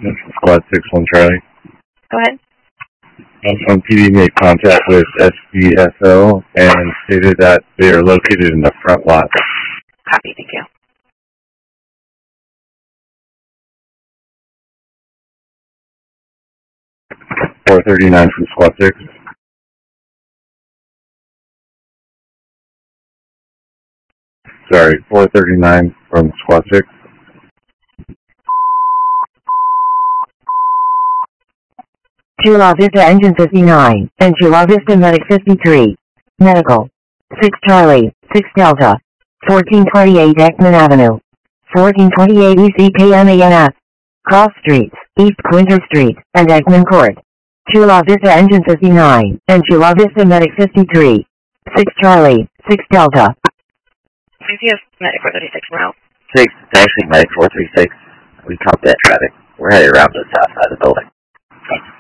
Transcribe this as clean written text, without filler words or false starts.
Squad 6-1 Charlie. Go ahead. PD made contact with SBSO and stated that they are located in the front lot. Copy, thank you. .439 from Squad 6. Sorry, 439 from Squad 6. Chula Vista Engine 59, and Chula Vista Medic 53. Medical. 6 Charlie, 6 Delta. 1428 Ekman Avenue. 1428 ECKMANF. Cross Streets, East Quinter Street, and Ekman Court. Chula Vista Engine 59, and Chula Vista Medic 53. 6 Charlie, 6 Delta. CCS Medic 436 route. 6, taxi Medic 436. We copy that traffic. We're headed around to the south side of the building.